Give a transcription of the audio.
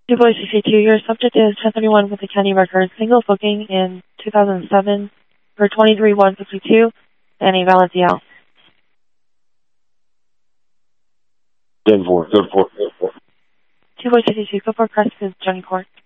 2 Boys CC2, your subject is 1031 with the county record, single booking in 2007 for 23-152 and a valid DL. 10-4, 2 Boys CC2, go for Crest is Johnny Court.